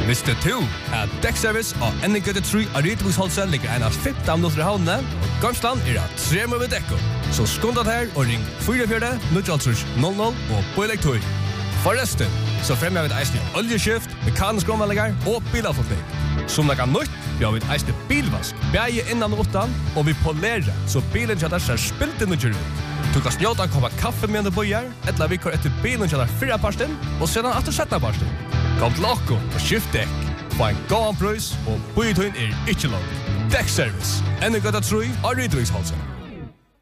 Visste du at Dekkservice og Ennegøtte 3 av Rydviksholset ligger en av 15 minutter i havnene, og Gamsland at 3 med dekko. Så skåndat her og ring 44 00 og Bøylektor. Forresten, så fremmer vi et eisende oljeskift, mekanisk omvallinger og bilavfotning. Som det kan nytt, vi har vi et eisende bilvask, bæge innan og utan, og vi polerer, så bilen kjallar ser spilt inn og kjører ut. Du kan snjåta koppa kaffe med en bøyer, eller vi kår etter bilen kjallar 4 parsten, og sedan etter 17 parsten. Kom til okko og skift dekk. Få en god prøys, og bøyetøyen ikke langt. Dekkservice. Ennegøtta 3 av Rydviksholset.